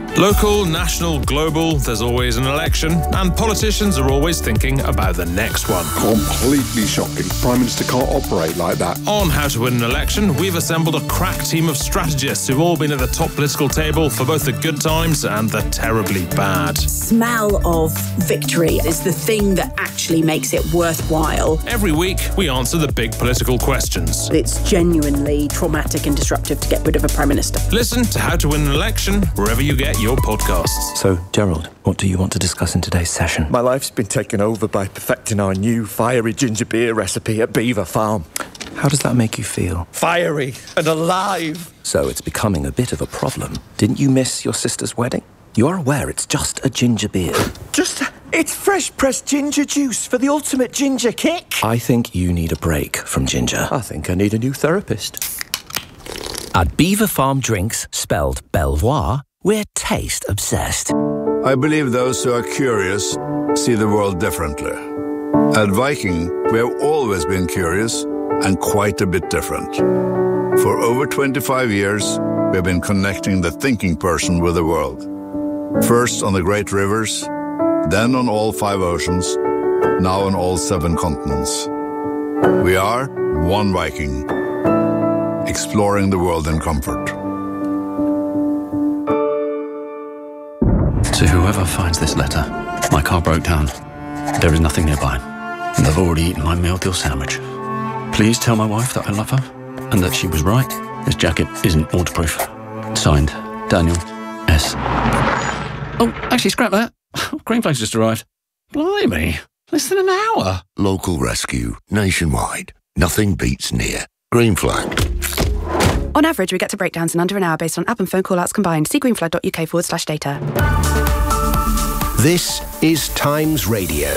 Local, national, global, there's always an election, and politicians are always thinking about the next one. Completely shocking. Prime Minister can't operate like that. On How to Win an Election, we've assembled a crack team of strategists who've all been at the top political table for both the good times and the terribly bad. Smell of victory is the thing that actually makes it worthwhile. Every week, we answer the big political questions. It's genuinely traumatic and disruptive to get rid of a Prime Minister. Listen to How to Win an Election wherever you get your podcasts. So, Gerald, what do you want to discuss in today's session? My life's been taken over by perfecting our new fiery ginger beer recipe at Beaver Farm. How does that make you feel? Fiery and alive. So it's becoming a bit of a problem. Didn't you miss your sister's wedding? You are aware it's just a ginger beer. It's fresh pressed ginger juice for the ultimate ginger kick. I think you need a break from ginger. I think I need a new therapist. At Beaver Farm Drinks, spelled Belvoir, we're taste obsessed. I believe those who are curious see the world differently. At Viking, we have always been curious and quite a bit different. For over 25 years, we have been connecting the thinking person with the world. First on the great rivers, then on all 5 oceans, now on all 7 continents. We are one Viking, exploring the world in comfort. To whoever finds this letter, my car broke down. There is nothing nearby, and I've already eaten my meal-deal sandwich. Please tell my wife that I love her, and that she was right. This jacket isn't waterproof. Signed, Daniel S. Oh, actually, scrap that. Green Flag's just arrived. Blimey, less than an hour. Local rescue, nationwide. Nothing beats near. Green Flag. On average, we get to breakdowns in under an hour based on app and phone call-outs combined. See greenflag.uk/data. This is Times Radio.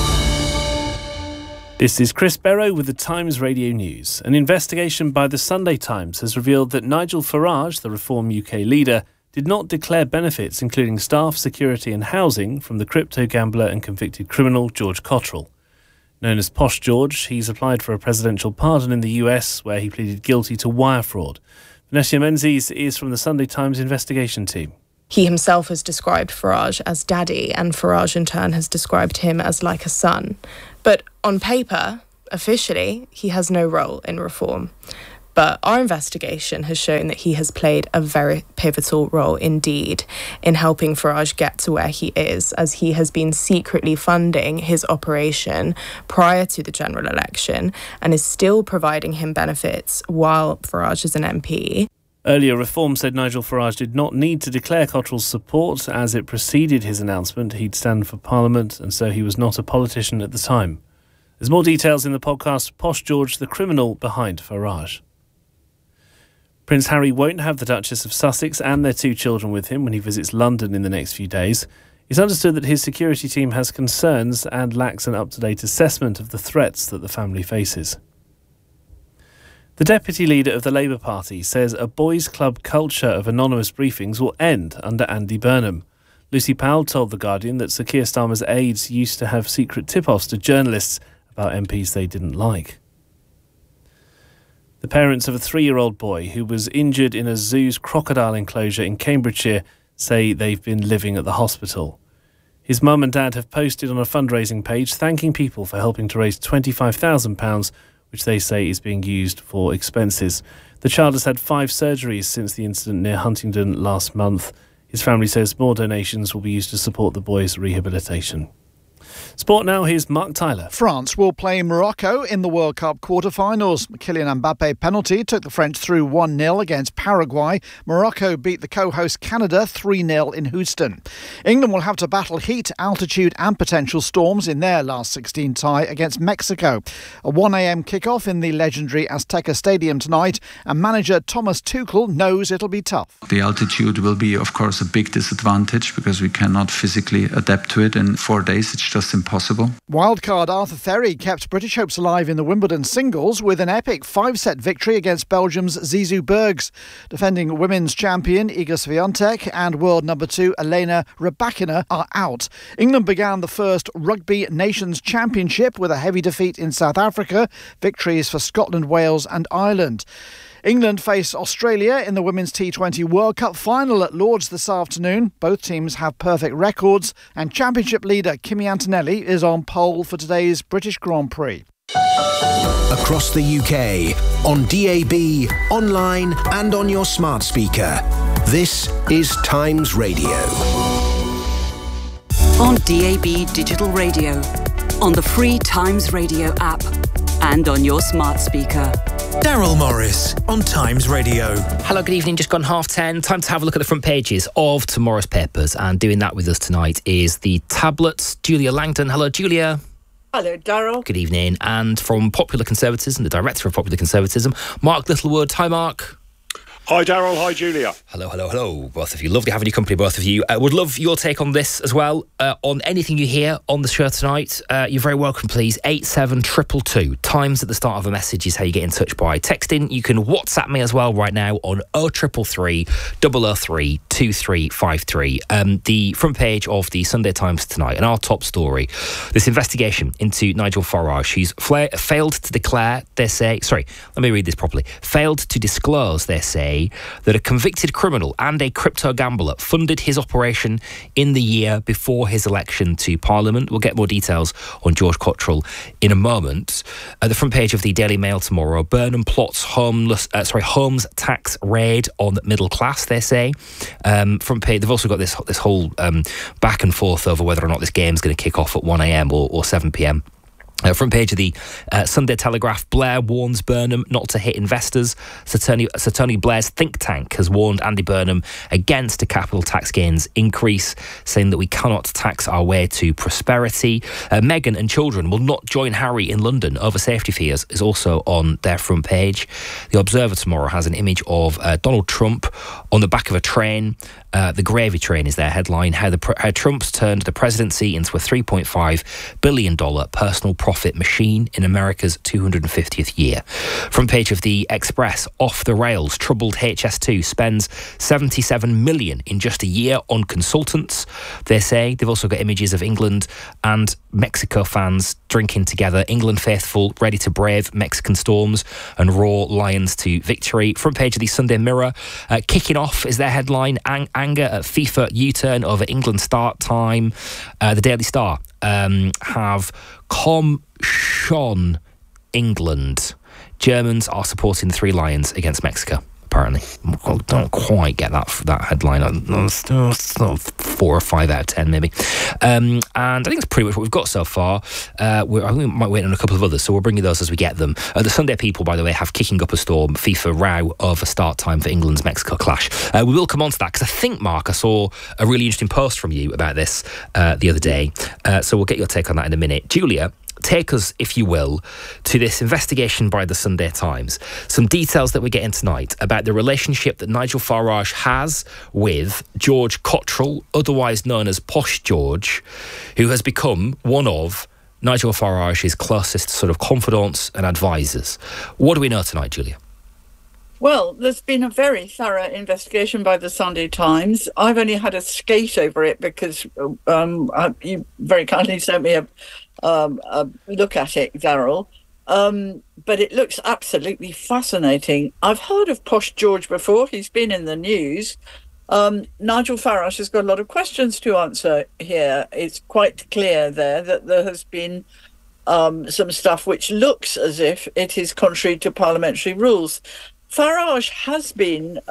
This is Chris Barrow with the Times Radio News. An investigation by the Sunday Times has revealed that Nigel Farage, the Reform UK leader, did not declare benefits including staff, security and housing from the crypto gambler and convicted criminal George Cottrell. Known as Posh George, he's applied for a presidential pardon in the US where he pleaded guilty to wire fraud. Vanessa Menzies is from the Sunday Times investigation team. He himself has described Farage as daddy, and Farage in turn has described him as like a son. But on paper, officially, he has no role in reform. But our investigation has shown that he has played a very pivotal role indeed in helping Farage get to where he is, as he has been secretly funding his operation prior to the general election and is still providing him benefits while Farage is an MP. Earlier, Reform said Nigel Farage did not need to declare Cottrell's support as it preceded his announcement he'd stand for Parliament, and so he was not a politician at the time. There's more details in the podcast Posh George, the criminal behind Farage. Prince Harry won't have the Duchess of Sussex and their 2 children with him when he visits London in the next few days. It's understood that his security team has concerns and lacks an up-to-date assessment of the threats that the family faces. The deputy leader of the Labour Party says a boys' club culture of anonymous briefings will end under Andy Burnham. Lucy Powell told The Guardian that Sir Keir Starmer's aides used to have secret tip-offs to journalists about MPs they didn't like. The parents of a 3-year-old boy who was injured in a zoo's crocodile enclosure in Cambridgeshire say they've been living at the hospital. His mum and dad have posted on a fundraising page thanking people for helping to raise £25,000, which they say is being used for expenses. The child has had 5 surgeries since the incident near Huntingdon last month. His family says more donations will be used to support the boy's rehabilitation. Sport now, here's Mark Tyler. France will play Morocco in the World Cup quarter-finals. Kylian Mbappe penalty took the French through 1-0 against Paraguay. Morocco beat the co-host Canada 3-0 in Houston. England will have to battle heat, altitude and potential storms in their last 16 tie against Mexico. A 1am kickoff in the legendary Azteca Stadium tonight, and manager Thomas Tuchel knows it'll be tough. The altitude will be, of course, a big disadvantage because we cannot physically adapt to it in 4 days. It's just impossible. Wildcard Arthur Therry kept British hopes alive in the Wimbledon singles with an epic 5-set victory against Belgium's Zizou Bergs. Defending women's champion Iga Swiatek and world number 2 Elena Rybakina are out. England began the first Rugby Nations Championship with a heavy defeat in South Africa. Victories for Scotland, Wales and Ireland. England face Australia in the Women's T20 World Cup final at Lords this afternoon. Both teams have perfect records, and Championship leader Kimi Antonelli is on pole for today's British Grand Prix. Across the UK, on DAB, online and on your smart speaker. This is Times Radio. On DAB Digital Radio, on the free Times Radio app and on your smart speaker. Daryl Morris on Times Radio. Hello, good evening. Just gone 10:30. Time to have a look at the front pages of tomorrow's papers. And doing that with us tonight is the Tablet's Julia Langdon. Hello, Julia. Hello, Daryl. Good evening. And from Popular Conservatism, the director of Popular Conservatism, Mark Littlewood. Hi, Mark. Hi, Daryl. Hi, Julia. Hello, both of you. Lovely having you company, both of you. Would love your take on this as well. On anything you hear on the show tonight, you're very welcome, please. 87222. Times at the start of a message is how you get in touch by texting. You can WhatsApp me as well right now on 0333 003 2353. The front page of the Sunday Times tonight, and our top story, this investigation into Nigel Farage. He's failed to declare, they say, let me read this properly. Failed to disclose, they say, that a convicted criminal and a crypto gambler funded his operation in the year before his election to Parliament. We'll get more details on George Cottrell in a moment. At the front page of the Daily Mail tomorrow, Burnham plots homes tax raid on middle class, they say. Front page, they've also got this whole back and forth over whether or not this game's going to kick off at 1 a.m. or 7 p.m. Front page of the Sunday Telegraph, Blair warns Burnham not to hit investors. Sir Tony Blair's think tank has warned Andy Burnham against a capital tax gains increase, saying that we cannot tax our way to prosperity. Meghan and children will not join Harry in London over safety fears is also on their front page. The Observer tomorrow has an image of Donald Trump on the back of a train. The gravy train is their headline, how Trump's turned the presidency into a $3.5 billion personal profit machine in America's 250th year. Front page of the Express, off the rails, troubled HS2 spends $77 million in just a year on consultants, they say. They've also got images of England and Mexico fans drinking together. England faithful ready to brave Mexican storms and roar Lions to victory. Front page of the Sunday Mirror, kicking off is their headline, anger at FIFA U-turn over England start time. The Daily Star have Shon England. Germans are supporting the Three Lions against Mexico, apparently. I don't quite get that headline. Still 4 or 5 out of 10, maybe. And I think that's pretty much what we've got so far. I think we might wait on a couple of others, so we'll bring you those as we get them. The Sunday People, by the way, have kicking up a storm, FIFA row over start time for England's Mexico clash. We will come on to that, because I think, Mark, I saw a really interesting post from you about this the other day. So we'll get your take on that in a minute. Julia, take us, if you will, to this investigation by the Sunday Times. Some details that we're getting tonight about the relationship that Nigel Farage has with George Cottrell, otherwise known as Posh George, who has become one of Nigel Farage's closest sort of confidants and advisors. What do we know tonight, Julia? Well, there's been a very thorough investigation by the Sunday Times. I've only had a skate over it because you very kindly sent me a look at it, Daryl. But it looks absolutely fascinating. I've heard of Posh George before. He's been in the news. Nigel Farage has got a lot of questions to answer here. It's quite clear there that there has been some stuff which looks as if it is contrary to parliamentary rules. Farage has been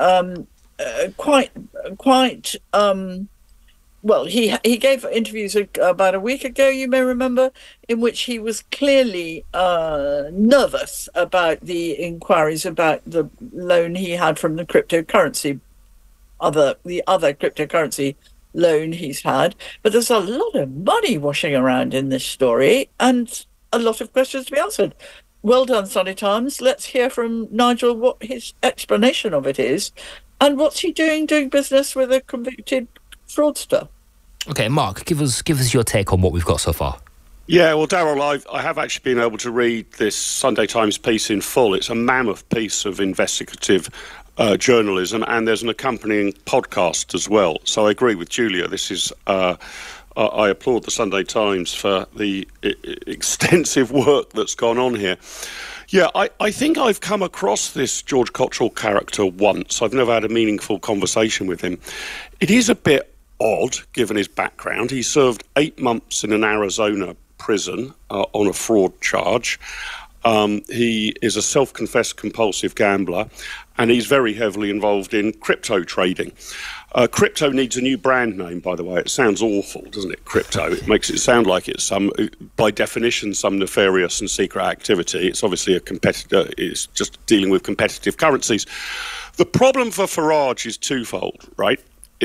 well, he gave interviews about a week ago, you may remember, in which he was clearly nervous about the inquiries about the loan he had from the cryptocurrency, the other cryptocurrency loan he's had. But there's a lot of money washing around in this story and a lot of questions to be answered. Well done, Sunday Times. Let's hear from Nigel what his explanation of it is and what's he doing business with a convicted fraudster. Okay, Mark, give us your take on what we've got so far. Yeah, well, Daryl, I have actually been able to read this Sunday Times piece in full. It's a mammoth piece of investigative journalism, and there's an accompanying podcast as well. So I agree with Julia. This is I applaud the Sunday Times for the extensive work that's gone on here. Yeah, I think I've come across this George Cottrell character once. I've never had a meaningful conversation with him. It is a bit odd, given his background. He served 8 months in an Arizona prison on a fraud charge. He is a self-confessed compulsive gambler, and he's very heavily involved in crypto trading. Crypto needs a new brand name, by the way. It sounds awful, doesn't it, crypto? It makes it sound like it's by definition, some nefarious and secret activity. It's obviously a competitor. It's just dealing with competitive currencies. The problem for Farage is twofold, right?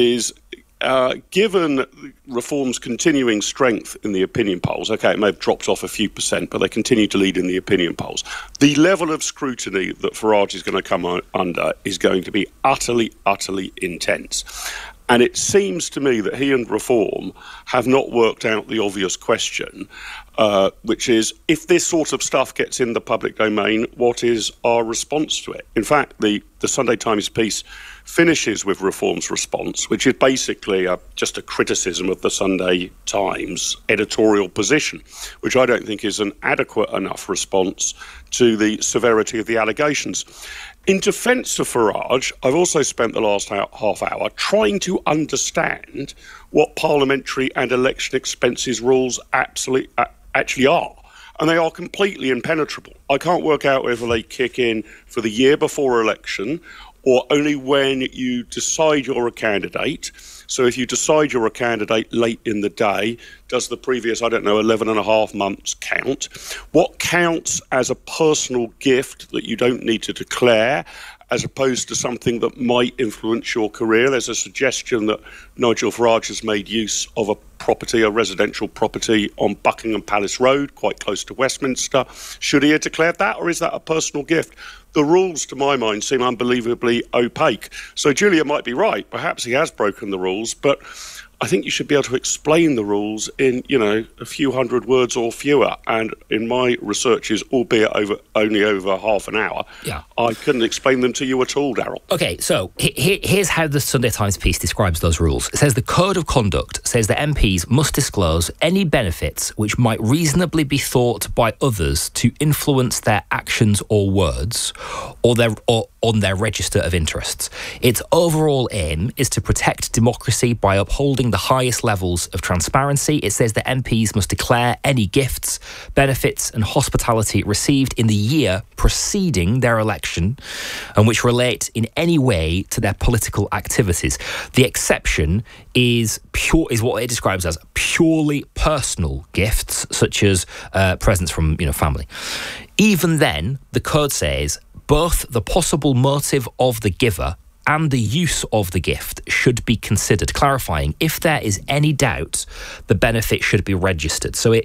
Given Reform's continuing strength in the opinion polls, okay, it may have dropped off a few percent, but they continue to lead in the opinion polls. The level of scrutiny that Farage is going to come under is going to be utterly, utterly intense. And it seems to me that he and Reform have not worked out the obvious question, which is, if this sort of stuff gets in the public domain, what is our response to it? In fact, the Sunday Times piece finishes with Reform's response, which is basically just a criticism of the Sunday Times editorial position, which I don't think is an adequate enough response to the severity of the allegations. In defence of Farage, I've also spent the last half hour trying to understand what parliamentary and election expenses rules actually are. And they are completely impenetrable. I can't work out whether they kick in for the year before election or only when you decide you're a candidate. So if you decide you're a candidate late in the day, does the previous, 11 and a half months count? What counts as a personal gift that you don't need to declare, as opposed to something that might influence your career? There's a suggestion that Nigel Farage has made use of a residential property on Buckingham Palace Road, quite close to Westminster. Should he have declared that, or is that a personal gift? The rules, to my mind, seem unbelievably opaque. So Julia might be right. Perhaps he has broken the rules, but I think you should be able to explain the rules in, a few hundred words or fewer. And in my researches, albeit only over half an hour, I couldn't explain them to you at all, Daryl. OK, so here's how the Sunday Times piece describes those rules. It says the Code of Conduct says that MPs must disclose any benefits which might reasonably be thought by others to influence their actions or words or on their register of interests. Its overall aim is to protect democracy by upholding the highest levels of transparency. It says that MPs must declare any gifts, benefits and hospitality received in the year preceding their election and which relate in any way to their political activities. The exception is what it describes as purely personal gifts, such as presents from family. Even then, the code says both the possible motive of the giver and the use of the gift should be considered, clarifying if there is any doubt, the benefit should be registered. So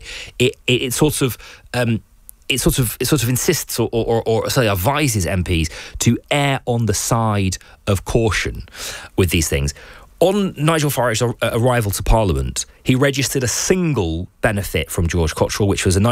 it sort of insists or say advises MPs to err on the side of caution with these things. On Nigel Farage's arrival to Parliament, he registered a single benefit from George Cottrell, which was a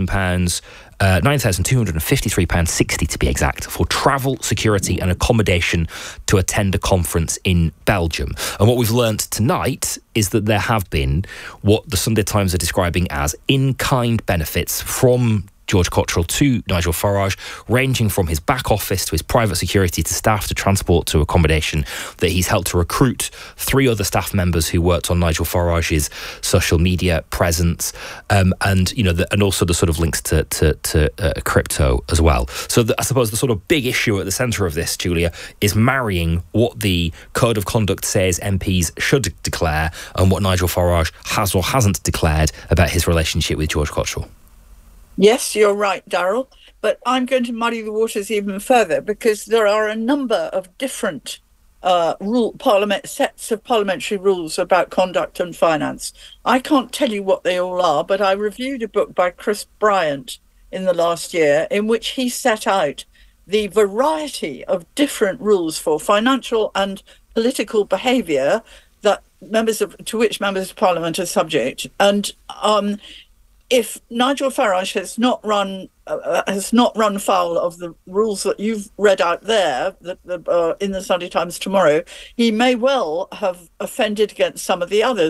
£9,253.60 to be exact, for travel, security and accommodation to attend a conference in Belgium. And what we've learnt tonight is that there have been what the Sunday Times are describing as in-kind benefits from George Cottrell to Nigel Farage, ranging from his back office to his private security to staff to transport to accommodation, that he's helped to recruit 3 other staff members who worked on Nigel Farage's social media presence, and also the sort of links to crypto as well. So I suppose the sort of big issue at the centre of this, Julia, is marrying what the Code of Conduct says MPs should declare and what Nigel Farage has or hasn't declared about his relationship with George Cottrell. Yes, you're right, Daryl, but I'm going to muddy the waters even further because there are a number of different sets of parliamentary rules about conduct and finance. I can't tell you what they all are, but I reviewed a book by Chris Bryant in the last year in which he set out the variety of different rules for financial and political behaviour that to which members of Parliament are subject. And if Nigel Farage has not run foul of the rules that you've read out there in the Sunday Times tomorrow, he may well have offended against some of the others.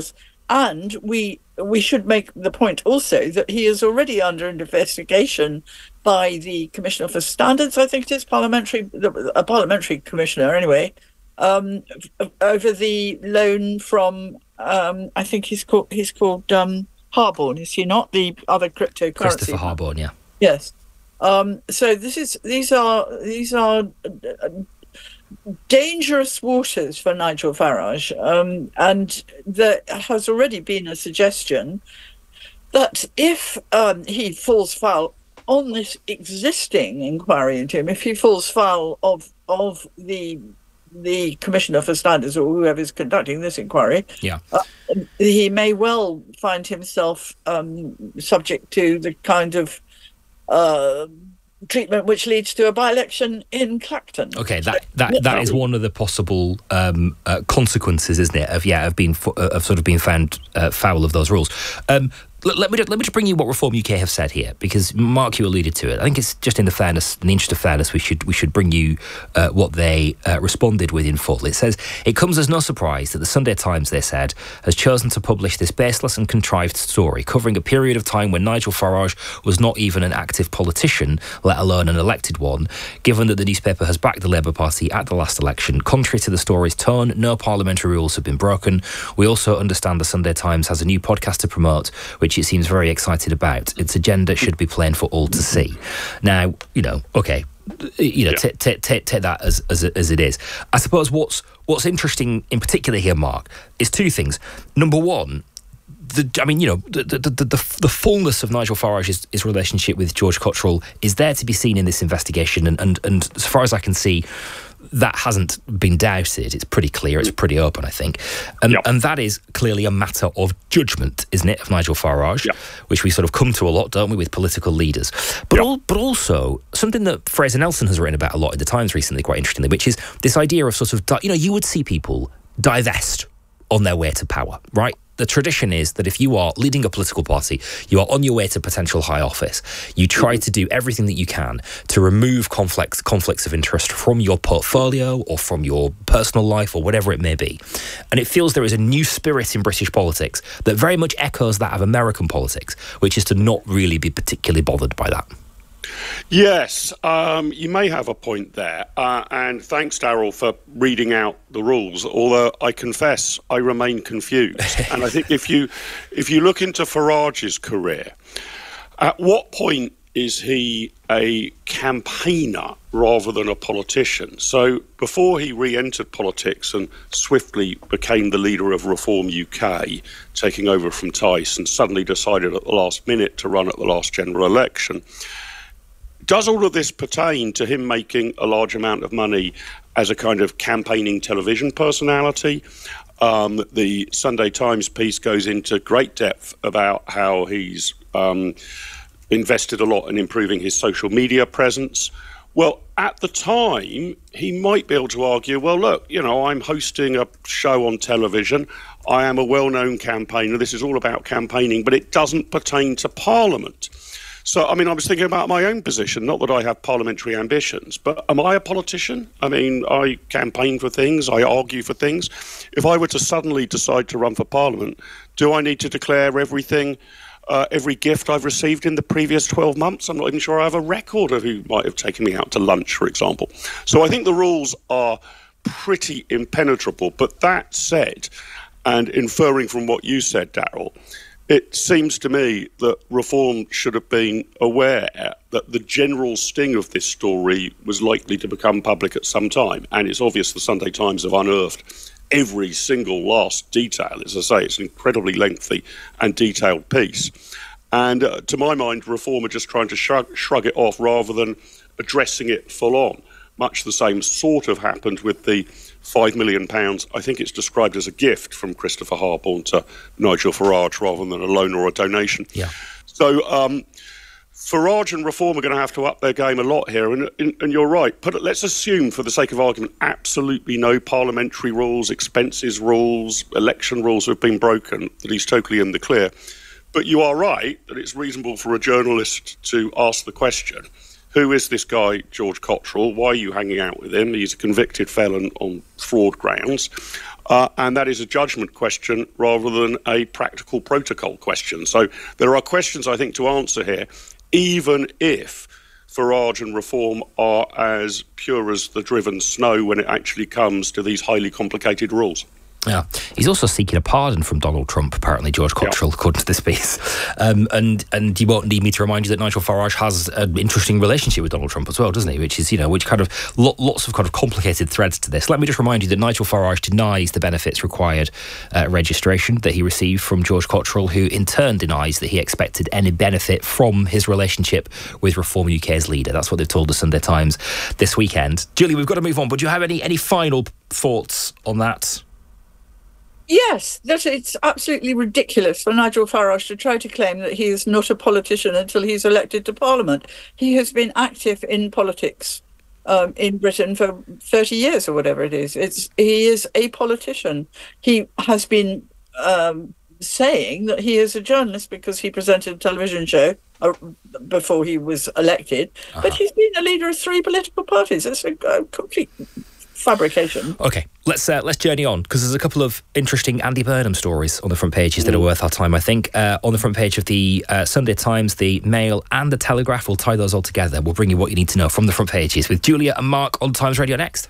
And we should make the point also that he is already under investigation by the Commissioner for Standards, I think it is, a parliamentary commissioner anyway, over the loan from, I think he's called Harborne, is he not? The other cryptocurrency. Christopher Harborne, yeah. Yes. So these are dangerous waters for Nigel Farage, and there has already been a suggestion that if he falls foul on this existing inquiry into him, if he falls foul of the Commissioner for Standards or whoever's conducting this inquiry, he may well find himself subject to the kind of treatment which leads to a by-election in Clacton. Okay, that is one of the possible consequences, isn't it? Of being sort of being found foul of those rules. Let me just bring you what Reform UK have said here, because Mark, you alluded to it. I think it's just in the interest of fairness, we should bring you what they responded with in full. It says, it comes as no surprise that the Sunday Times, they said, has chosen to publish this baseless and contrived story covering a period of time when Nigel Farage was not even an active politician, let alone an elected one, given that the newspaper has backed the Labour Party at the last election. Contrary to the story's tone, no parliamentary rules have been broken. We also understand the Sunday Times has a new podcast to promote, which it seems very excited about. Its agenda should be plain for all to see. Now, take that as it is. I suppose what's interesting in particular here, Mark, is two things. Number one, the fullness of Nigel Farage's relationship with George Cotterill is there to be seen in this investigation, and as far as I can see, that hasn't been doubted. It's pretty clear. It's pretty open, I think. And that is clearly a matter of judgment, isn't it, of Nigel Farage, which we sort of come to a lot, don't we, with political leaders. But also something that Fraser Nelson has written about a lot in the Times recently, quite interestingly, which is this idea of sort of, you would see people divest on their way to power, right? The tradition is that if you are leading a political party, you are on your way to potential high office, you try to do everything that you can to remove conflicts of interest from your portfolio or from your personal life or whatever it may be. And it feels there is a new spirit in British politics that very much echoes that of American politics, which is to not really be particularly bothered by that. Yes, you may have a point there. And thanks, Darryl, for reading out the rules, although I confess I remain confused. And I think if you look into Farage's career, at what point is he a campaigner rather than a politician? So before he re-entered politics and swiftly became the leader of Reform UK, taking over from Tice, and suddenly decided at the last minute to run at the last general election, does all of this pertain to him making a large amount of money as a kind of campaigning television personality? The Sunday Times piece goes into great depth about how he's invested a lot in improving his social media presence. Well, at the time, he might be able to argue, well, look, I'm hosting a show on television. I am a well-known campaigner. This is all about campaigning, but it doesn't pertain to Parliament. So, I was thinking about my own position, not that I have parliamentary ambitions, but am I a politician? I campaign for things, I argue for things. If I were to suddenly decide to run for Parliament, do I need to declare everything, every gift I've received in the previous 12 months? I'm not even sure I have a record of who might have taken me out to lunch, for example. So I think the rules are pretty impenetrable. But that said, and inferring from what you said, Darryl, it seems to me that Reform should have been aware that the general sting of this story was likely to become public at some time. And it's obvious the Sunday Times have unearthed every single last detail. As I say, it's an incredibly lengthy and detailed piece. And to my mind, Reform are just trying to shrug it off rather than addressing it full on. Much the same sort of happened with the £5 million, I think it's described as a gift from Christopher Harborne to Nigel Farage rather than a loan or a donation. Yeah. So Farage and Reform are going to have to up their game a lot here. And you're right. Let's assume, for the sake of argument, absolutely no parliamentary rules, expenses rules, election rules have been broken, that he's totally in the clear. But you are right that it's reasonable for a journalist to ask the question, who is this guy, George Cotterill? Why are you hanging out with him? He's a convicted felon on fraud grounds. And that is a judgment question rather than a practical protocol question. So there are questions, I think, to answer here, even if Farage and Reform are as pure as the driven snow when it actually comes to these highly complicated rules. Yeah, he's also seeking a pardon from Donald Trump, apparently, George Cottrell, according to this piece. And you won't need me to remind you that Nigel Farage has an interesting relationship with Donald Trump as well, doesn't he? Which is, which kind of lots of kind of complicated threads to this. Let me just remind you that Nigel Farage denies the benefits required registration that he received from George Cottrell, who in turn denies that he expected any benefit from his relationship with Reform UK's leader. That's what they've told the Sunday Times this weekend. Julie, we've got to move on, but do you have any final thoughts on that? Yes, that it's absolutely ridiculous for Nigel Farage to try to claim that he is not a politician until he's elected to Parliament. He has been active in politics in Britain for 30 years or whatever it is. He is a politician. He has been saying that he is a journalist because he presented a television show before he was elected, but he's been a leader of 3 political parties. It's a complete fabrication. Okay, let's journey on, because there's a couple of interesting Andy Burnham stories on the front pages that are worth our time, I think. On the front page of the Sunday Times, the Mail and the Telegraph, we'll tie those all together. We'll bring you what you need to know from the front pages with Julia and Mark on Times Radio next.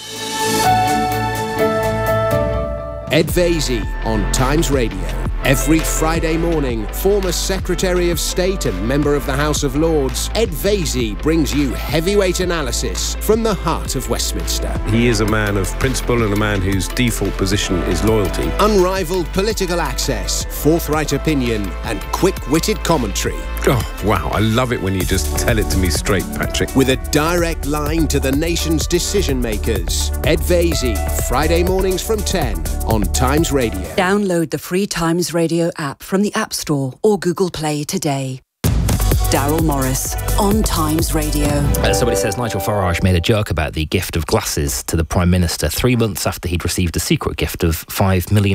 Ed Vaizey on Times Radio. Every Friday morning, former Secretary of State and member of the House of Lords, Ed Vaizey brings you heavyweight analysis from the heart of Westminster. He is a man of principle and a man whose default position is loyalty. Unrivaled political access, forthright opinion, and quick-witted commentary. Oh, wow, I love it when you just tell it to me straight, Patrick. With a direct line to the nation's decision-makers. Ed Vaizey, Friday mornings from 10 on Times Radio. Download the free Times Radio app from the App Store or Google Play today. Daryl Morris on Times Radio. Somebody says Nigel Farage made a joke about the gift of glasses to the Prime Minister 3 months after he'd received a secret gift of £5 million.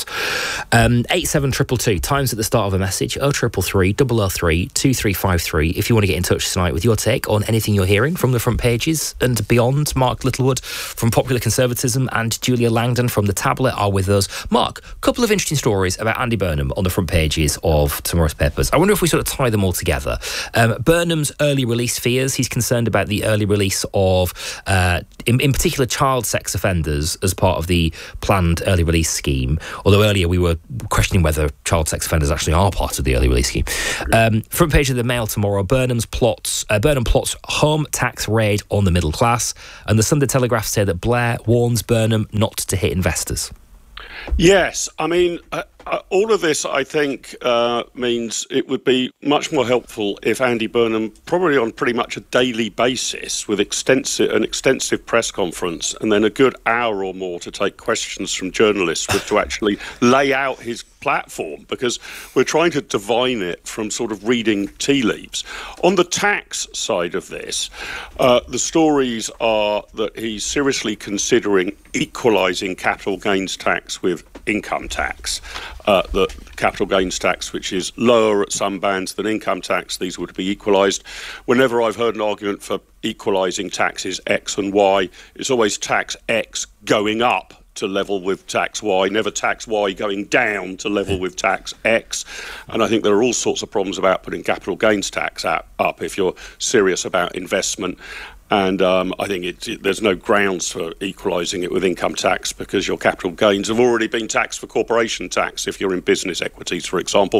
87222, Times at the start of a message, 0333 003 2353 if you want to get in touch tonight with your take on anything you're hearing from the front pages and beyond. Mark Littlewood from Popular Conservatism and Julia Langdon from The Tablet are with us. Mark, a couple of interesting stories about Andy Burnham on the front pages of tomorrow's papers. I wonder if we sort of tie them all together. Burnham's early release fears. He's concerned about the early release of, in particular, child sex offenders as part of the planned early release scheme. Although earlier we were questioning whether child sex offenders actually are part of the early release scheme. Front page of the Mail tomorrow, Burnham plots home tax raid on the middle class. And the Sunday Telegraph say that Blair warns Burnham not to hit investors. Yes, I mean, all of this, I think, means it would be much more helpful if Andy Burnham, probably on pretty much a daily basis, with an extensive press conference and then a good hour or more to take questions from journalists, were to actually lay out his platform, because we're trying to divine it from sort of reading tea leaves. On the tax side of this, the stories are that he's seriously considering equalising capital gains tax with income tax. The capital gains tax, which is lower at some bands than income tax, these would be equalised. Whenever I've heard an argument for equalising taxes X and Y, it's always tax X going up to level with tax Y, never tax Y going down to level with tax X. And I think there are all sorts of problems about putting capital gains tax up if you're serious about investment. And I think there's no grounds for equalising it with income tax, because your capital gains have already been taxed for corporation tax if you're in business equities, for example.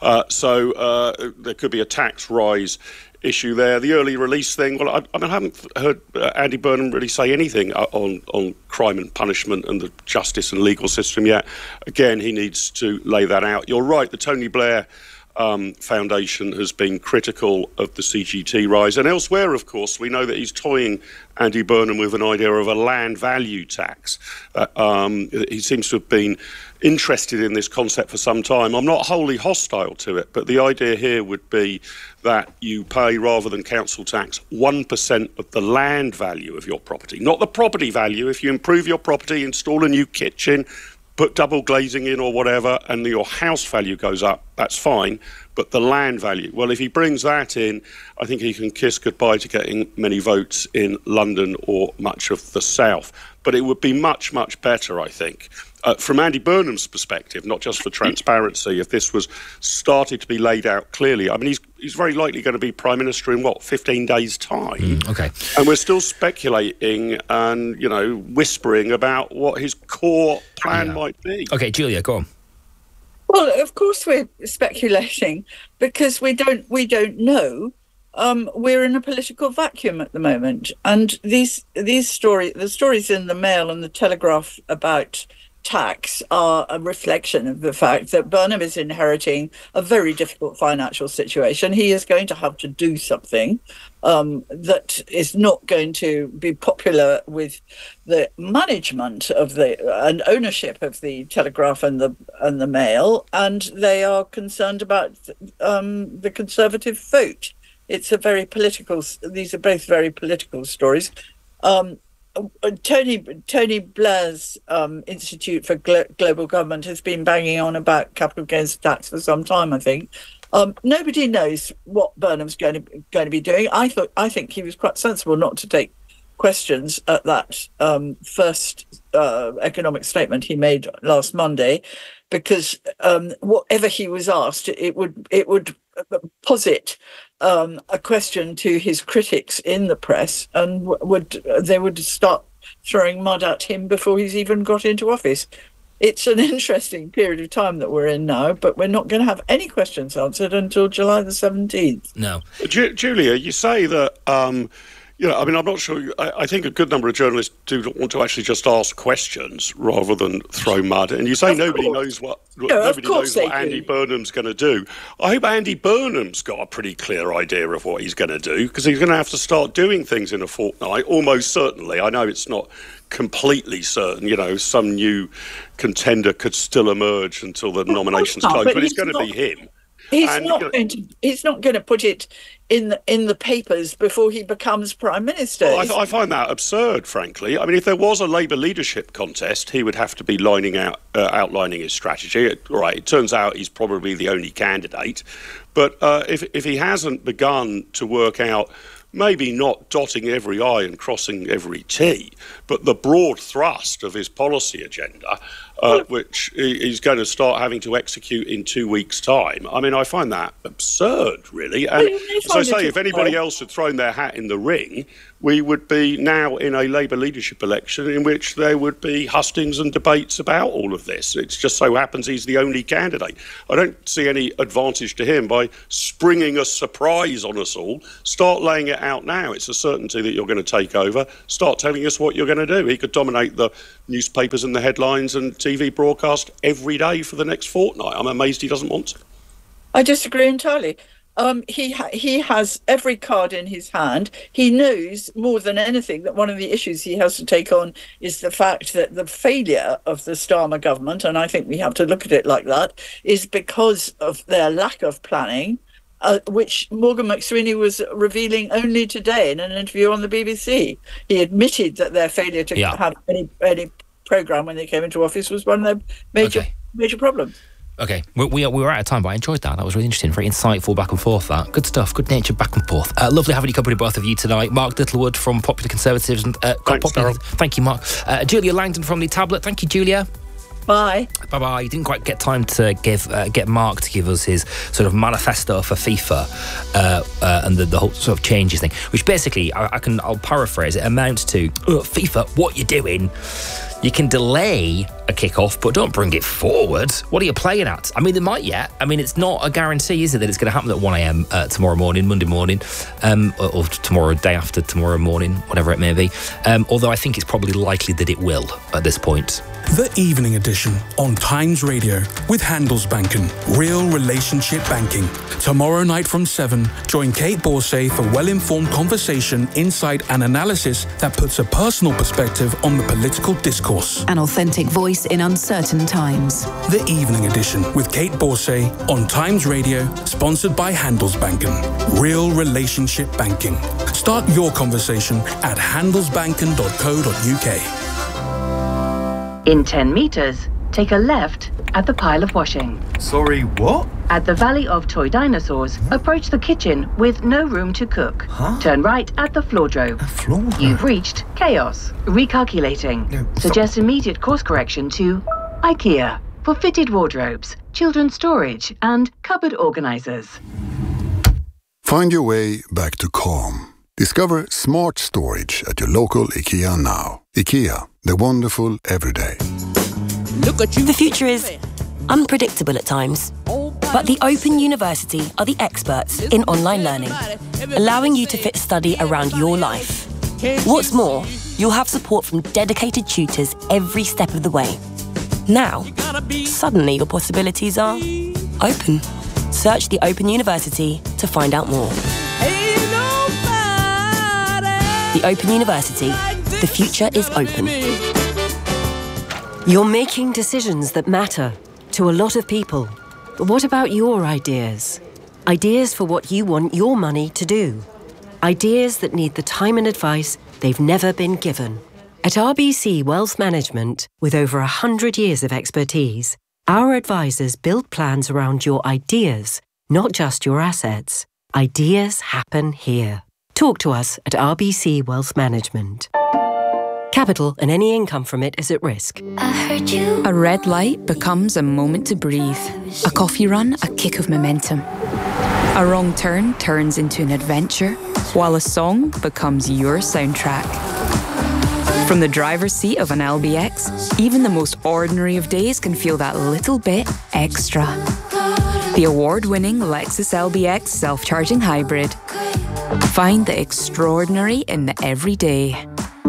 So there could be a tax rise issue there. The early release thing, well, I haven't heard Andy Burnham really say anything on crime and punishment and the justice and legal system yet. Again, he needs to lay that out. You're right, the Tony Blair Foundation has been critical of the CGT rise. And elsewhere, of course, we know that he's toying Andy Burnham with an idea of a land value tax. He seems to have been interested in this concept for some time. I'm not wholly hostile to it, but the idea here would be that you pay, rather than council tax, 1% of the land value of your property, not the property value. If you improve your property, install a new kitchen, put double glazing in or whatever, and your house value goes up, that's fine. But the land value, well, if he brings that in, I think he can kiss goodbye to getting many votes in London or much of the south. But it would be much, much better, I think, from Andy Burnham's perspective, not just for transparency, if this was started to be laid out clearly. I mean, he's very likely going to be Prime Minister in, 15 days' time? Okay. And we're still speculating and, whispering about what his core plan might be. Okay, Julia, go on. Well, of course we're speculating because we don't know. We're in a political vacuum at the moment, and the stories in the Mail and the Telegraph about tax are a reflection of the fact that Burnham is inheriting a very difficult financial situation. He is going to have to do something that is not going to be popular with the management of and ownership of the Telegraph and the Mail, and they are concerned about the Conservative vote. It's a very political. These are both very political stories. Tony Blair's Institute for Global Government has been banging on about capital gains tax for some time, I think. Nobody knows what Burnham's going to be doing. I think he was quite sensible not to take questions at that first economic statement he made last Monday, because whatever he was asked, it would posit a question to his critics in the press, and they would start throwing mud at him before he's even got into office. It's an interesting period of time that we're in now, but we're not going to have any questions answered until July the 17th. No. Julia, you say that... I'm not sure. I think a good number of journalists do want to actually just ask questions rather than throw mud. And you say nobody knows what Andy Burnham's going to do. I hope Andy Burnham's got a pretty clear idea of what he's going to do, because he's going to have to start doing things in a fortnight, almost certainly. I know it's not completely certain. Some new contender could still emerge until the nominations close, but it's going to be him. He's not going to put it in the papers before he becomes Prime Minister. Well, I find that absurd, frankly. I mean, if there was a Labour leadership contest, he would have to be outlining his strategy. It turns out he's probably the only candidate. But if he hasn't begun to work out, maybe not dotting every I and crossing every T, but the broad thrust of his policy agenda, which he's going to start having to execute in 2 weeks' time. I mean, I find that absurd, really. And as I say, if anybody else had thrown their hat in the ring, we would be now in a Labour leadership election in which there would be hustings and debates about all of this. It just so happens he's the only candidate. I don't see any advantage to him by springing a surprise on us all. Start laying it out now. It's a certainty that you're going to take over. Start telling us what you're going to do. He could dominate the newspapers and the headlines and TV broadcast every day for the next fortnight. I'm amazed he doesn't want to. I disagree entirely. He has every card in his hand. He knows more than anything that one of the issues he has to take on is the fact that the failure of the Starmer government, and I think we have to look at it like that, is because of their lack of planning, which Morgan McSweeney was revealing only today in an interview on the BBC. He admitted that their failure to have any programme when they came into office was one of their major problems. Okay, we were out of time, but I enjoyed that. That was really interesting, very insightful back and forth. That good stuff, good natured back and forth. Lovely having you company, both of you tonight. Mark Littlewood from Popular Conservatives and thank you, Mark. Julia Langdon from The Tablet. Thank you, Julia. Bye. Bye-bye. You didn't quite get time to get Mark to give us his sort of manifesto for FIFA and the whole sort of changes thing, which basically, I'll paraphrase, it amounts to, FIFA, what you doing? You can delay a kickoff, but don't bring it forward. What are you playing at? I mean, they might yet. I mean, it's not a guarantee, is it, that it's going to happen at 1 a.m. Tomorrow morning, Monday morning, or tomorrow, day after tomorrow morning, whatever it may be. Although I think it's probably likely that it will at this point. The Evening Edition on Times Radio with Handelsbanken, real relationship banking. Tomorrow night from 7, join Kate Borsay for well-informed conversation, insight and analysis that puts a personal perspective on the political discourse. An authentic voice in uncertain times. The Evening Edition with Kate Borsay on Times Radio, sponsored by Handelsbanken, real relationship banking. Start your conversation at handelsbanken.co.uk. In 10 meters, take a left at the pile of washing. Sorry, what? At the Valley of Toy Dinosaurs, approach the kitchen with no room to cook. Turn right at the Floordrove. You've reached Chaos. Recalculating. Suggest immediate course correction to IKEA for fitted wardrobes, children's storage, and cupboard organisers. Find your way back to calm. Discover smart storage at your local IKEA now. IKEA, the wonderful everyday. Look at you. The future is unpredictable at times, but the Open University are the experts in online learning, allowing you to fit study around your life. What's more, you'll have support from dedicated tutors every step of the way. Now, suddenly your possibilities are open. Search the Open University to find out more. The Open University. The future is open. You're making decisions that matter to a lot of people. But what about your ideas? Ideas for what you want your money to do. Ideas that need the time and advice they've never been given. At RBC Wealth Management, with over 100 years of expertise, our advisors build plans around your ideas, not just your assets. Ideas happen here. Talk to us at RBC Wealth Management. Capital and any income from it is at risk. A red light becomes a moment to breathe. A coffee run, a kick of momentum. A wrong turn turns into an adventure, while a song becomes your soundtrack. From the driver's seat of an LBX, even the most ordinary of days can feel that little bit extra. The award-winning Lexus LBX self-charging hybrid. Find the extraordinary in the everyday.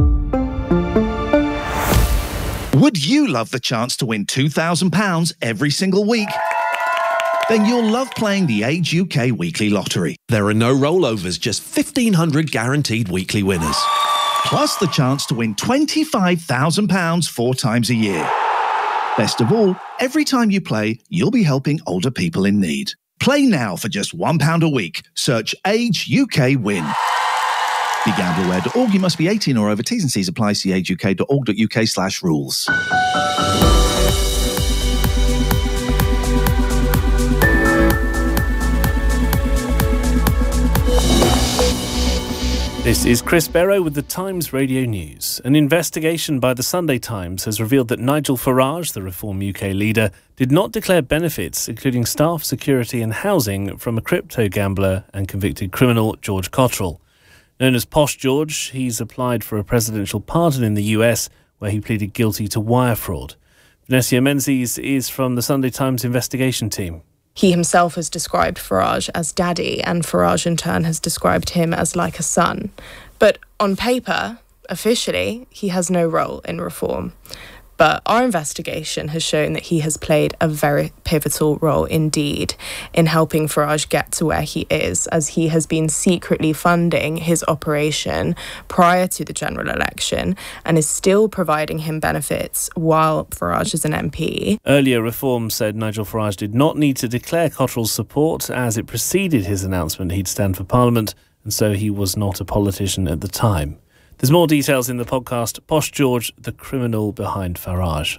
Would you love the chance to win £2,000 every single week? Then you'll love playing the Age UK Weekly Lottery. There are no rollovers, just 1,500 guaranteed weekly winners. Plus the chance to win £25,000 4 times a year. Best of all, every time you play, you'll be helping older people in need. Play now for just £1 a week. Search Age UK Win. BeGambleAware.org. You must be 18 or over. T's and C's apply. See ageuk.org.uk/rules. This is Chris Barrow with the Times Radio News. An investigation by the Sunday Times has revealed that Nigel Farage, the Reform UK leader, did not declare benefits, including staff, security and housing, from a crypto gambler and convicted criminal George Cottrell. Known as Posh George, he's applied for a presidential pardon in the US, where he pleaded guilty to wire fraud. Vanessa Menzies is from the Sunday Times investigation team. He himself has described Farage as daddy, and Farage in turn has described him as like a son. But on paper, officially, he has no role in reform. But our investigation has shown that he has played a very pivotal role indeed in helping Farage get to where he is, as he has been secretly funding his operation prior to the general election and is still providing him benefits while Farage is an MP. Earlier, Reform said Nigel Farage did not need to declare Cottrell's support, as it preceded his announcement he'd stand for Parliament, and so he was not a politician at the time. There's more details in the podcast, Posh George, the criminal behind Farage.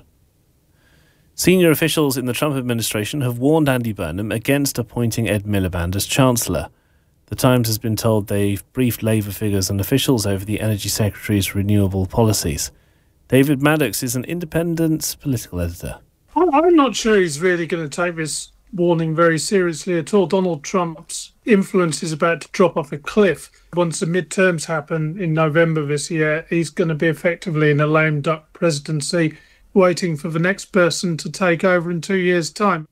Senior officials in the Trump administration have warned Andy Burnham against appointing Ed Miliband as Chancellor. The Times has been told they've briefed Labour figures and officials over the Energy Secretary's renewable policies. David Maddox is an independent political editor. I'm not sure he's really going to take this warning very seriously at all. Donald Trump's influence is about to drop off a cliff. Once the midterms happen in November this year, he's going to be effectively in a lame duck presidency, waiting for the next person to take over in 2 years' time.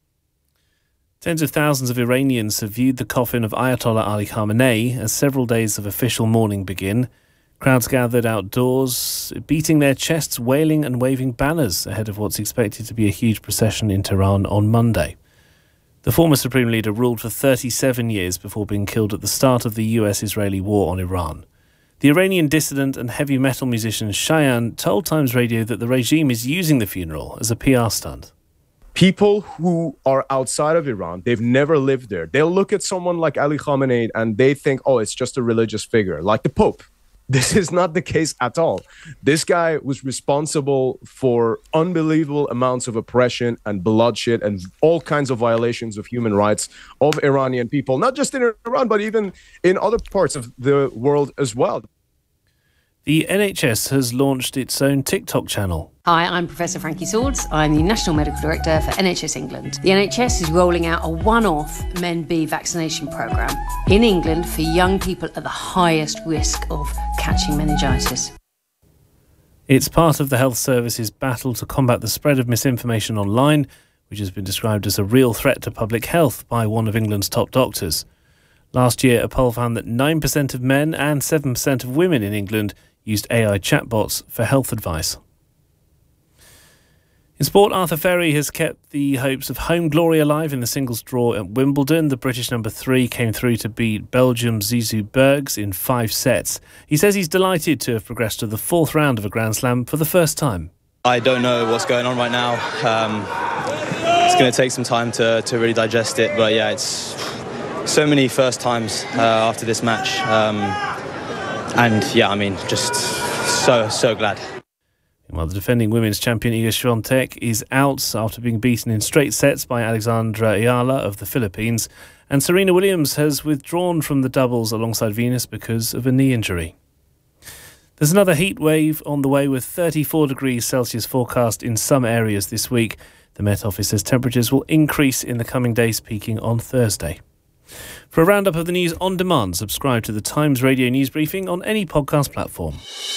Tens of thousands of Iranians have viewed the coffin of Ayatollah Ali Khamenei as several days of official mourning begin. Crowds gathered outdoors, beating their chests, wailing and waving banners ahead of what's expected to be a huge procession in Tehran on Monday. The former Supreme Leader ruled for 37 years before being killed at the start of the US-Israeli war on Iran. The Iranian dissident and heavy metal musician Cheyenne told Times Radio that the regime is using the funeral as a PR stunt. People who are outside of Iran, they've never lived there. They'll look at someone like Ali Khamenei and they think, oh, it's just a religious figure, like the Pope. This is not the case at all. This guy was responsible for unbelievable amounts of oppression and bloodshed and all kinds of violations of human rights of Iranian people, not just in Iran, but even in other parts of the world as well. The NHS has launched its own TikTok channel. Hi, I'm Professor Frankie Swords. I'm the National Medical Director for NHS England. The NHS is rolling out a one-off Men B vaccination programme in England for young people at the highest risk of catching meningitis. It's part of the health service's battle to combat the spread of misinformation online, which has been described as a real threat to public health by one of England's top doctors. Last year, a poll found that 9% of men and 7% of women in England used AI chatbots for health advice. In sport, Arthur Ferry has kept the hopes of home glory alive in the singles draw at Wimbledon. The British number 3 came through to beat Belgium's Zizou Bergs in 5 sets. He says he's delighted to have progressed to the 4th round of a Grand Slam for the first time. I don't know what's going on right now. It's going to take some time to really digest it, but yeah, it's so many first times after this match. And yeah, I mean, just so glad. While the defending women's champion Iga Swiatek is out after being beaten in straight sets by Alexandra Ayala of the Philippines, and Serena Williams has withdrawn from the doubles alongside Venus because of a knee injury. There's another heat wave on the way with 34 degrees Celsius forecast in some areas this week. The Met Office says temperatures will increase in the coming days, peaking on Thursday. For a roundup of the news on demand, subscribe to the Times Radio News Briefing on any podcast platform.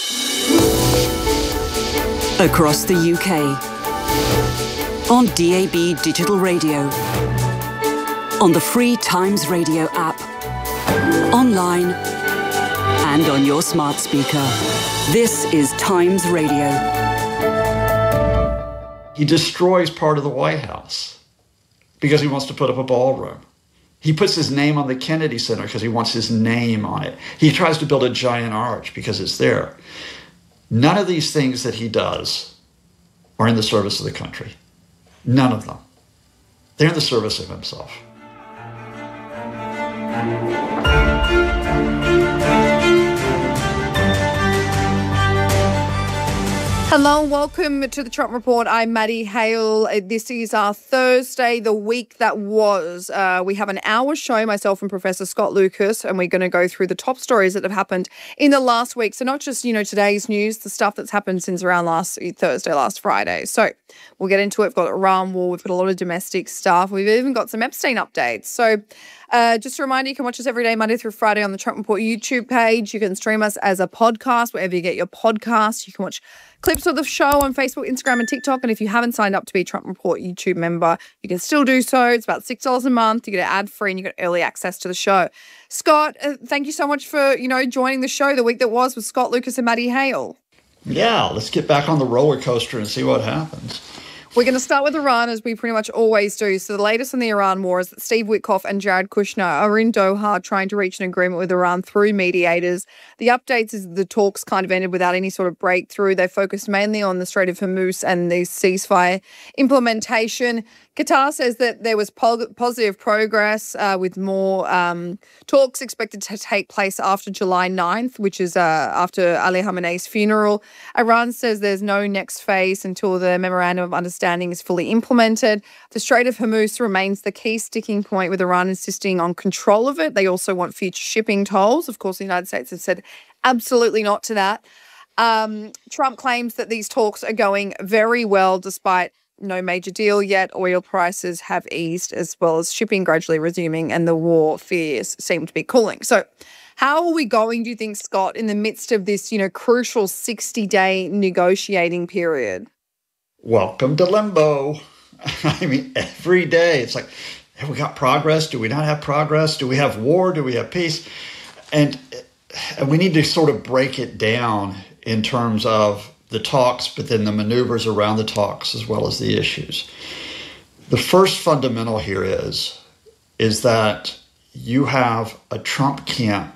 Across the UK, on DAB Digital Radio, on the free Times Radio app, online and on your smart speaker. This is Times Radio. He destroys part of the White House because he wants to put up a ballroom. He puts his name on the Kennedy Center because he wants his name on it. He tries to build a giant arch because it's there. None of these things that he does are in the service of the country. None of them. They're in the service of himself. Hello and welcome to the Trump Report. I'm Maddie Hale. This is our Thursday, the week that was. We have an hour show, myself and Professor Scott Lucas, and we're going to go through the top stories that have happened in the last week. So not just, today's news, the stuff that's happened since around last Thursday, last Friday. So we'll get into it. We've got Iran war. We've got a lot of domestic stuff. We've even got some Epstein updates. So just a reminder, you can watch us every day, Monday through Friday on the Trump Report YouTube page. You can stream us as a podcast, wherever you get your podcasts. You can watch clips of the show on Facebook, Instagram and TikTok. And if you haven't signed up to be a Trump Report YouTube member, you can still do so. It's about $6 a month. You get it ad-free and you get early access to the show. Scott, thank you so much for, joining the show the week that was with Scott Lucas and Maddie Hale. Yeah, let's get back on the roller coaster and see what happens. We're going to start with Iran, as we pretty much always do. So the latest in the Iran war is that Steve Witkoff and Jared Kushner are in Doha trying to reach an agreement with Iran through mediators. The updates is the talks kind of ended without any sort of breakthrough. They focused mainly on the Strait of Hormuz and the ceasefire implementation. Qatar says that there was positive progress with more talks expected to take place after July 9th, which is after Ali Khamenei's funeral. Iran says there's no next phase until the Memorandum of Understanding is fully implemented. The Strait of Hormuz remains the key sticking point, with Iran insisting on control of it. They also want future shipping tolls. Of course, the United States has said absolutely not to that. Trump claims that these talks are going very well despite no major deal yet. Oil prices have eased, as well as shipping gradually resuming, and the war fears seem to be cooling. So how are we going, do you think, Scott, in the midst of this, crucial 60-day negotiating period? Welcome to limbo. I mean, every day it's like, have we got progress? Do we not have progress? Do we have war? Do we have peace? And we need to sort of break it down in terms of the talks, but then the maneuvers around the talks as well as the issues. The first fundamental here is that you have a Trump camp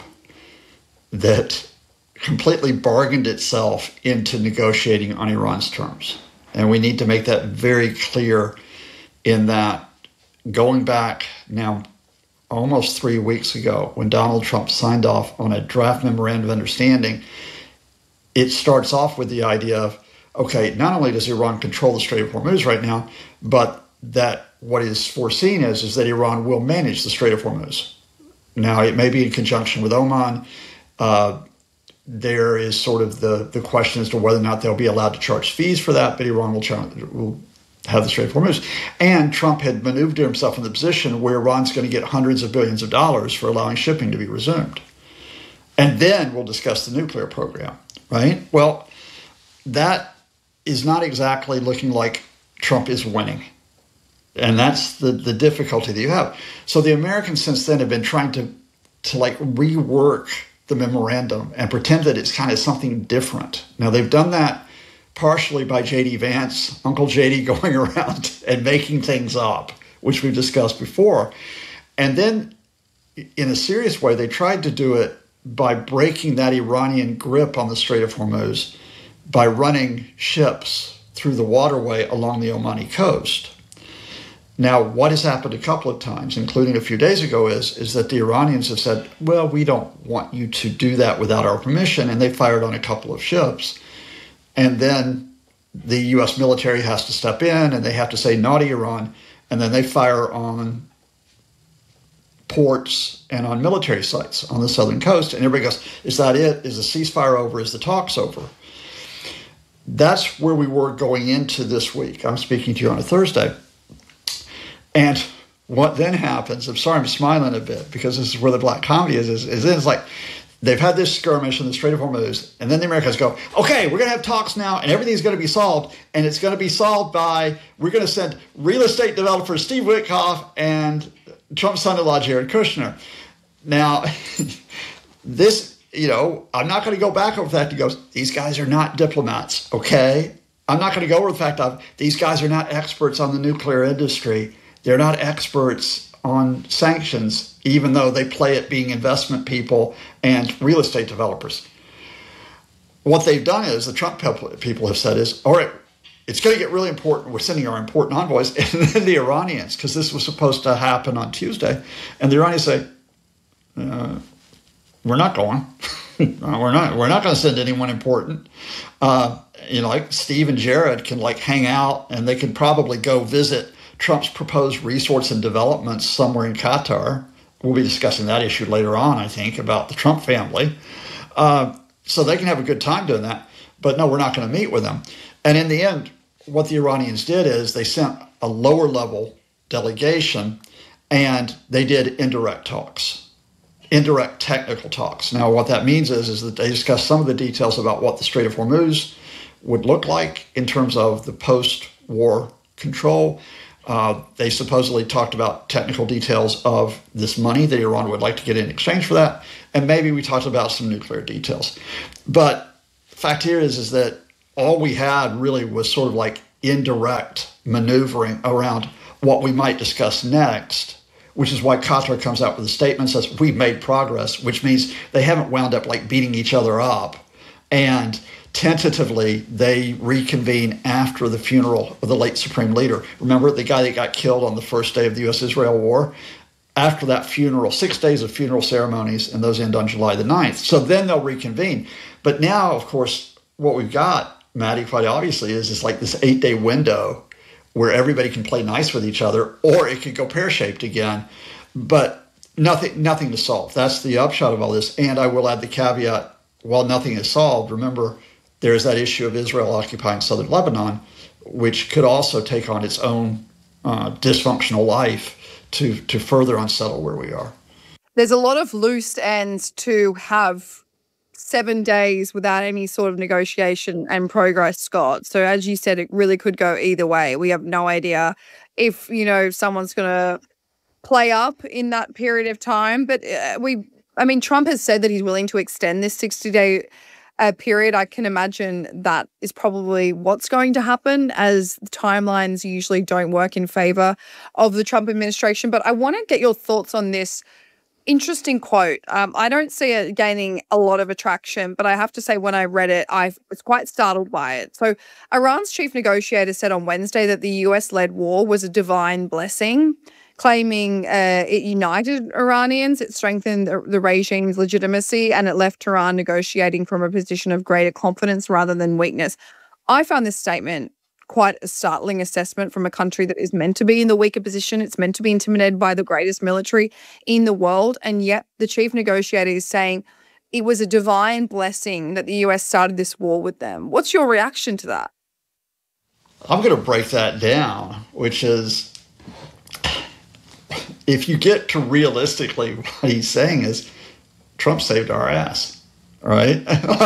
that completely bargained itself into negotiating on Iran's terms. And we need to make that very clear, in that going back now almost 3 weeks ago when Donald Trump signed off on a draft memorandum of understanding, it starts off with the idea of, okay, not only does Iran control the Strait of Hormuz right now, but that what is foreseen is that Iran will manage the Strait of Hormuz. Now, it may be in conjunction with Oman. There is sort of the question as to whether or not they'll be allowed to charge fees for that, but Iran will have the Strait of Hormuz. And Trump had maneuvered himself in the position where Iran's going to get hundreds of billions of dollars for allowing shipping to be resumed. And then we'll discuss the nuclear program, right? Well, that is not exactly looking like Trump is winning. And that's the difficulty that you have. So the Americans since then have been trying to like rework the memorandum and pretend that it's kind of something different. Now, they've done that partially by J.D. Vance, Uncle J.D. going around and making things up, which we've discussed before. And then in a serious way, they tried to do it by breaking that Iranian grip on the Strait of Hormuz by running ships through the waterway along the Omani coast. Now, what has happened a couple of times, including a few days ago, is that the Iranians have said, well, we don't want you to do that without our permission, and they fired on a couple of ships. And then the U.S. military has to step in, and they have to say, naughty Iran, and then they fire on ports and on military sites on the southern coast, and everybody goes, is that it? Is the ceasefire over? Is the talks over? That's where we were going into this week. I'm speaking to you on a Thursday. And what then happens, I'm sorry I'm smiling a bit because this is where the black comedy is it's like they've had this skirmish in the Strait of Hormuz, and then the Americans go, okay, we're going to have talks now, and everything's going to be solved, and it's going to be solved by, we're going to send real estate developer Steve Witkoff and Trump's son-in-law Jared Kushner. Now, this, I'm not going to go back over the fact he goes, these guys are not diplomats, okay? I'm not going to go over the fact of these guys are not experts on the nuclear industry. They're not experts on sanctions, even though they play at being investment people and real estate developers. What they've done is, the Trump people have said is, all right, it's going to get really important. We're sending our important envoys. And then the Iranians, because this was supposed to happen on Tuesday, and the Iranians say, we're not going. we're not going to send anyone important. Like Steve and Jared can hang out, and they can probably go visit Trump's proposed resorts and developments somewhere in Qatar. We'll be discussing that issue later on, I think, about the Trump family. So they can have a good time doing that. But no, we're not going to meet with them. And in the end, what the Iranians did is they sent a lower level delegation, and they did indirect talks, indirect technical talks. Now, what that means is that they discussed some of the details about what the Strait of Hormuz would look like in terms of the post-war control. They supposedly talked about technical details of this money that Iran would like to get in exchange for that. And maybe we talked about some nuclear details. But the fact here is that all we had really was sort of indirect maneuvering around what we might discuss next, which is why Qatar comes out with a statement that says we've made progress, which means they haven't wound up beating each other up. And tentatively, they reconvene after the funeral of the late Supreme Leader. Remember the guy that got killed on the first day of the U.S.-Israel war? After that funeral, 6 days of funeral ceremonies, and those end on July the 9th. So then they'll reconvene. But now, of course, what we've got, Maddie, quite obviously, is this 8-day window where everybody can play nice with each other, or it could go pear-shaped again. But nothing to solve. That's the upshot of all this. And I will add the caveat, while nothing is solved, remember, there's that issue of Israel occupying southern Lebanon, which could also take on its own dysfunctional life to further unsettle where we are. There's a lot of loose ends to have 7 days without any sort of negotiation and progress, Scott. So as you said, it really could go either way. We have no idea if, someone's going to play up in that period of time. But Trump has said that he's willing to extend this 60-day period. I can imagine that is probably what's going to happen, as timelines usually don't work in favor of the Trump administration. But I want to get your thoughts on this interesting quote. I don't see it gaining a lot of attraction, but I have to say when I read it, I was quite startled by it. So Iran's chief negotiator said on Wednesday that the US-led war was a divine blessing. claiming it united Iranians, it strengthened the regime's legitimacy, and it left Tehran negotiating from a position of greater confidence rather than weakness. I found this statement quite a startling assessment from a country that is meant to be in the weaker position. It's meant to be intimidated by the greatest military in the world, and yet the chief negotiator is saying it was a divine blessing that the US started this war with them. What's your reaction to that? I'm going to break that down, which is, if you get to realistically what he's saying is, Trump saved our ass, right?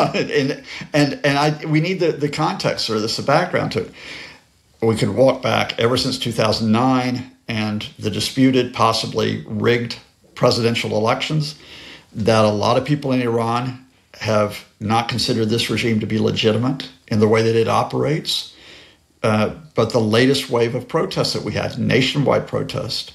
we need the context or the background to it. We could walk back ever since 2009 and the disputed, possibly rigged presidential elections that a lot of people in Iran have not considered this regime to be legitimate in the way that it operates. But the latest wave of protests that we had, nationwide protest,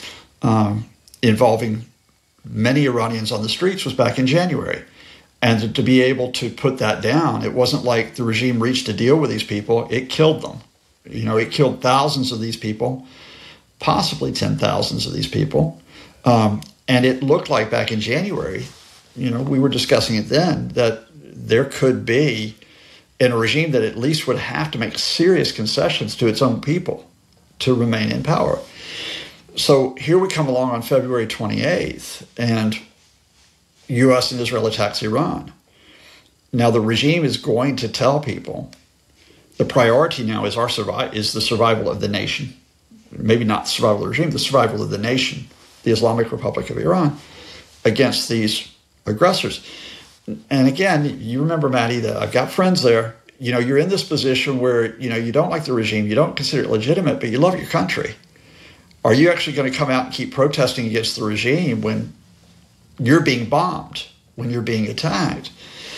involving many Iranians on the streets, was back in January. And to be able to put that down, it wasn't like the regime reached a deal with these people, it killed them. It killed thousands of these people, possibly 10,000s of these people. And it looked like back in January, we were discussing it then, that there could be, in a regime that at least would have to make serious concessions to its own people to remain in power. So here we come along on February 28th, and U.S. and Israel attacks Iran. Now the regime is going to tell people the priority now is the survival of the nation. Maybe not the survival of the regime, the survival of the nation, the Islamic Republic of Iran, against these aggressors. And again, you remember, Maddie, that I've got friends there. You're in this position where, you don't like the regime, you don't consider it legitimate, but you love your country. Are you actually going to come out and keep protesting against the regime when you're being bombed, when you're being attacked?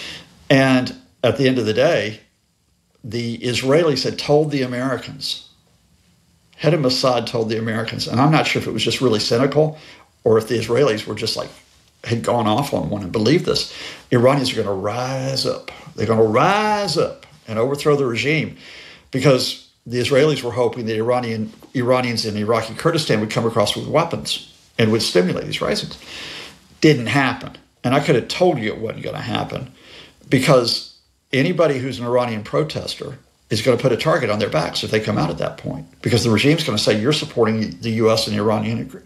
And at the end of the day, the Israelis had told the Americans, head of Mossad told the Americans, and I'm not sure if it was just really cynical or if the Israelis were just had gone off on one and believed this. Iranians are going to rise up. They're going to rise up and overthrow the regime, because the Israelis were hoping that Iranians in Iraqi Kurdistan would come across with weapons and would stimulate these risings. Didn't happen. And I could have told you it wasn't going to happen, because anybody who's an Iranian protester is going to put a target on their backs if they come out at that point, because the regime's going to say you're supporting the U.S. and Iranian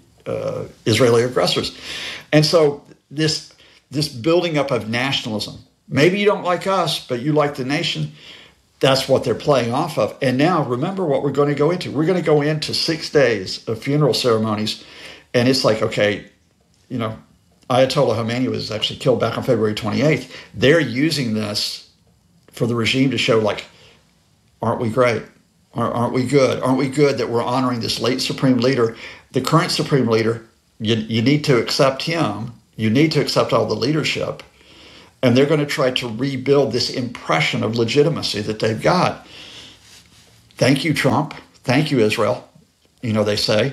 Israeli aggressors. And so this building up of nationalism, maybe you don't like us, but you like the nation, that's what they're playing off of. And now remember what we're going to go into. We're going to go into 6 days of funeral ceremonies. And it's like, okay, Ayatollah Khomeini was actually killed back on February 28th. They're using this for the regime to show, aren't we great? Aren't we good? Aren't we good that we're honoring this late supreme leader? The current supreme leader, you need to accept him. You need to accept all the leadership. And they're going to try to rebuild this impression of legitimacy that they've got. Thank you, Trump. Thank you, Israel. They say,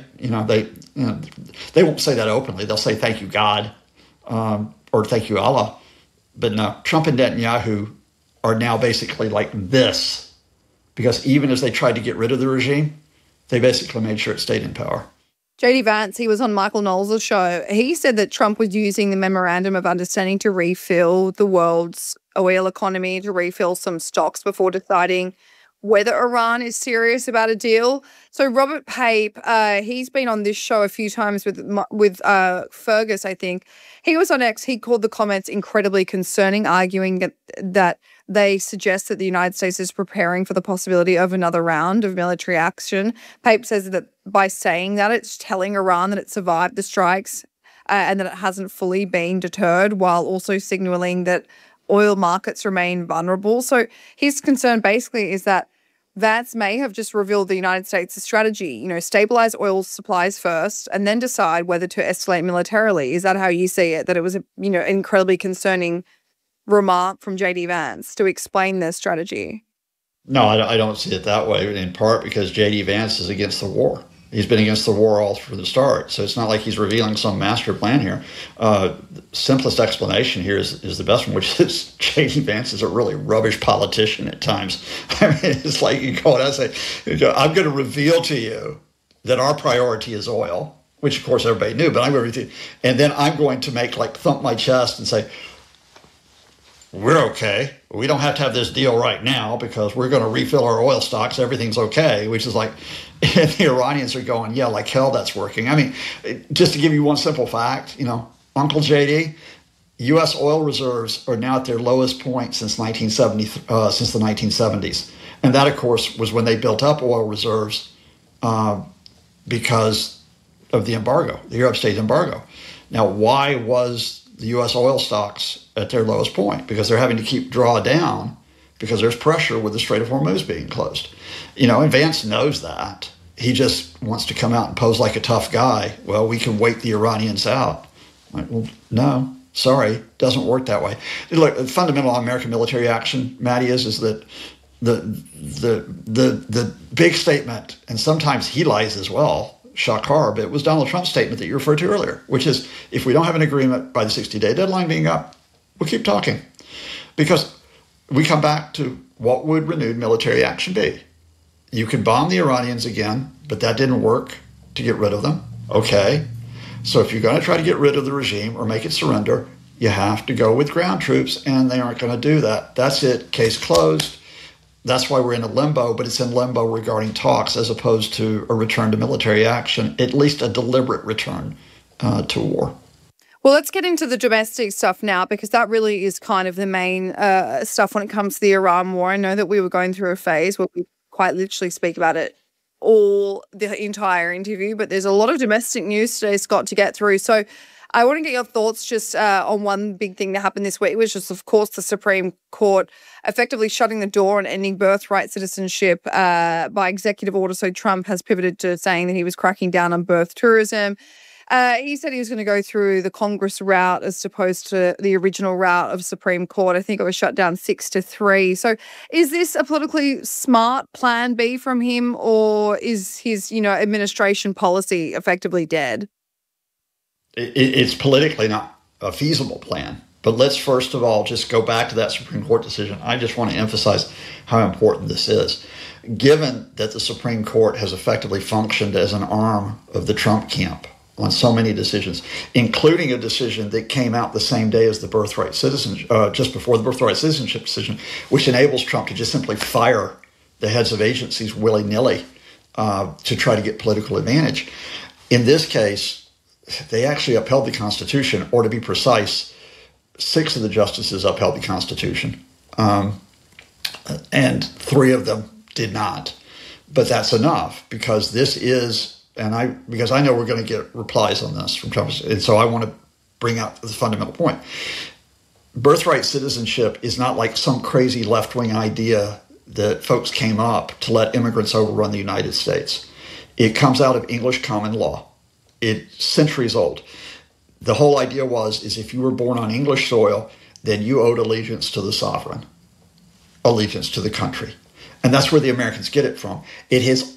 they won't say that openly. They'll say, thank you, God, or thank you, Allah. But no, Trump and Netanyahu are now basically like this, because even as they tried to get rid of the regime, they basically made sure it stayed in power. JD Vance, he was on Michael Knowles' show. He said that Trump was using the Memorandum of Understanding to refill the world's oil economy, to refill some stocks before deciding whether Iran is serious about a deal. So Robert Pape, he's been on this show a few times with Fergus, I think. He was on X. He called the comments incredibly concerning, arguing that they suggest that the United States is preparing for the possibility of another round of military action. Pape says that by saying that, it's telling Iran that it survived the strikes and that it hasn't fully been deterred, while also signaling that oil markets remain vulnerable. So his concern basically is that Vance may have just revealed the United States' strategy, stabilize oil supplies first and then decide whether to escalate militarily. Is that how you see it? That it was an incredibly concerning remark from JD Vance to explain their strategy? No, I don't see it that way, in part because JD Vance is against the war. He's been against the war all from the start. So it's not like he's revealing some master plan here. The simplest explanation here is the best one, which is JD Vance is a really rubbish politician at times. I mean, it's like you go out and say, I'm going to reveal to you that our priority is oil, which of course everybody knew, but and then I'm going to thump my chest and say, we're okay. We don't have to have this deal right now because we're going to refill our oil stocks. Everything's okay, which is and the Iranians are going, yeah, like hell, that's working. I mean, just to give you one simple fact, Uncle JD, U.S. oil reserves are now at their lowest point since 1970, since the 1970s. And that, of course, was when they built up oil reserves because of the embargo, the Arab State embargo. Now, why was the U.S. oil stocks at their lowest point? Because they're having to keep draw down because there's pressure with the Strait of Hormuz being closed. And Vance knows that. He just wants to come out and pose like a tough guy. Well, we can wait the Iranians out. Well, no, sorry, doesn't work that way. Look, the fundamental American military action, Maddie, is that the big statement, and sometimes he lies as well, Shakar, but it was Donald Trump's statement that you referred to earlier, which is if we don't have an agreement by the 60-day deadline being up, we'll keep talking. Because we come back to what would renewed military action be? You could bomb the Iranians again, but that didn't work to get rid of them. Okay. So if you're going to try to get rid of the regime or make it surrender, you have to go with ground troops, and they aren't going to do that. That's it. Case closed. That's why we're in a limbo, but it's in limbo regarding talks as opposed to a return to military action, at least a deliberate return to war. Well, let's get into the domestic stuff now, because that really is kind of the main stuff when it comes to the Iran war. I know that we were going through a phase where we quite literally speak about it all the entire interview, but there's a lot of domestic news today, Scott, to get through. So I want to get your thoughts just on one big thing that happened this week, which was, of course, the Supreme Court effectively shutting the door on ending birthright citizenship by executive order. So Trump has pivoted to saying that he was cracking down on birth tourism. He said he was going to go through the Congress route as opposed to the original route of Supreme Court. I think it was shut down 6-3. So is this a politically smart plan B from him, or is his, administration policy effectively dead? It's politically not a feasible plan. But let's first of all just go back to that Supreme Court decision. I just want to emphasize how important this is. Given that the Supreme Court has effectively functioned as an arm of the Trump camp on so many decisions, including a decision that came out the same day as the birthright citizenship, just before the birthright citizenship decision, which enables Trump to just simply fire the heads of agencies willy-nilly to try to get political advantage. In this case, they actually upheld the Constitution, or to be precise, 6 of the justices upheld the Constitution, and 3 of them did not. But that's enough, because this is, because I know we're going to get replies on this from Trump, and so I want to bring out the fundamental point. Birthright citizenship is not like some crazy left-wing idea that folks came up to let immigrants overrun the United States. It comes out of English common law. It's centuries old. The whole idea is if you were born on English soil, then you owed allegiance to the sovereign, allegiance to the country. And that's where the Americans get it from. It has